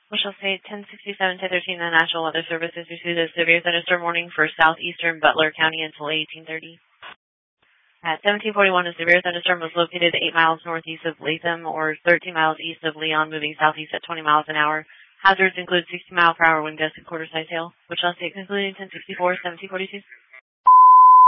Michelle State, 1067, 1013, the National Weather Service has received a severe thunderstorm warning for southeastern Butler County until 1830. At 1741, a severe thunderstorm was located 8 miles northeast of Latham or 13 miles east of Leon, moving southeast at 20 miles an hour. Hazards include 60-mile-per-hour wind gusts and quarter-size hail. Wichita State concluding 1064, 1742.